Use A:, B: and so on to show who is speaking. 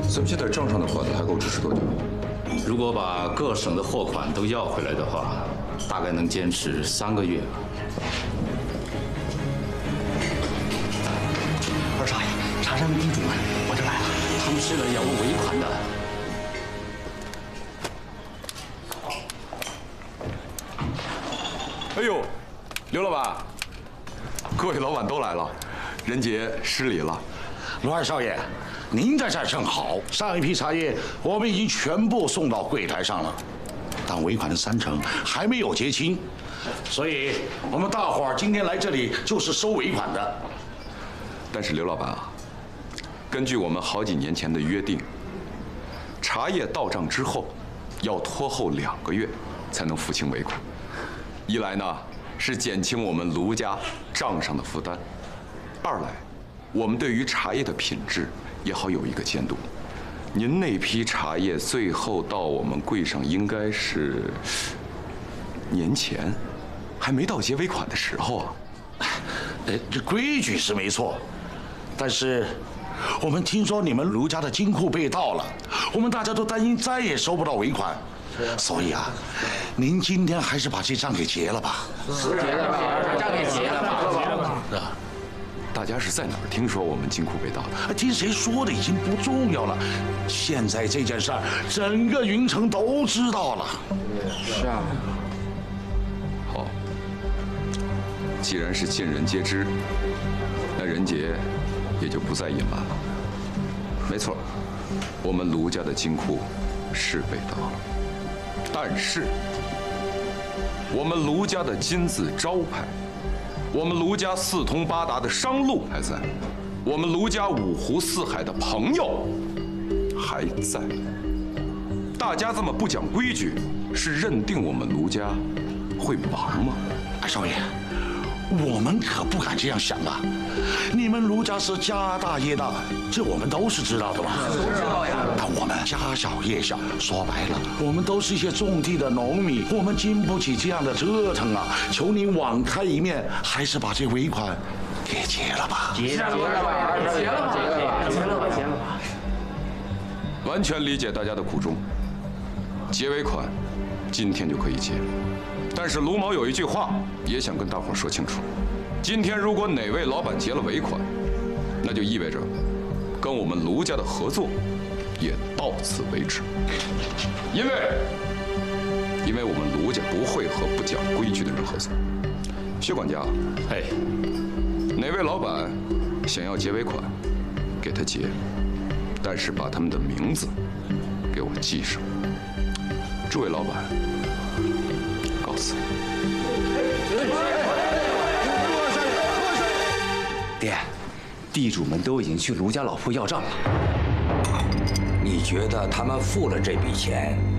A: 咱们现在账上的款子还够支持多久？
B: 如果把各省的货款都要回来的话，大概能坚持3个月吧。
C: 二少爷，茶山的地主们，我这来了，
B: 他们是来要我尾款的。
A: 哎呦，刘老板，各位老板都来了，任杰失礼了。
C: 罗二少爷，您在这儿正好。上一批茶叶我们已经全部送到柜台上了，但尾款的30%还没有结清，所以我们大伙儿今天来这里就是收尾款的。
A: 但是刘老板啊，根据我们好几年前的约定，茶叶到账之后，要拖后2个月才能付清尾款。一来呢是减轻我们卢家账上的负担，二来我们对于茶叶的品质也好有一个监督。您那批茶叶最后到我们柜上应该是年前，还没到结尾款的时候啊。
C: 这规矩是没错，但是我们听说你们卢家的金库被盗了，我们大家都担心再也收不到尾款，所以啊，您今天还是把这账给结了吧。
D: 结了吧，把账给结了吧。
A: 大家是在哪儿听说我们金库被盗的？
C: 听谁说的已经不重要了，现在这件事儿整个云城都知道了。
D: 是啊。
A: 好，既然是尽人皆知，那任杰也就不再隐瞒了。没错，我们卢家的金库是被盗了，但是我们卢家的金字招牌，我们卢家4通8达的商路还在，我们卢家5湖4海的朋友还在。大家这么不讲规矩，是认定我们卢家会亡吗？
C: 二少爷，我们可不敢这样想啊！你们卢家是家大业大，这我们都是知道的嘛。
D: 知道呀。
C: 但我们家小业小，说白了，我们都是一些种地的农民，我们经不起这样的折腾啊！求您网开一面，还是把这尾款给结了吧。
D: 结了吧，结了吧。
A: 完全理解大家的苦衷，结尾款今天就可以结。但是卢某有一句话也想跟大伙说清楚：今天如果哪位老板结了尾款，那就意味着跟我们卢家的合作也到此为止。因为我们卢家不会和不讲规矩的人合作。薛管家，
B: 哎，
A: 哪位老板想要结尾款，给他结，但是把他们的名字给我记上。诸位老板，告辞。
E: 爹，地主们都已经去卢家老铺要账了。
F: 你觉得他们付了这笔钱，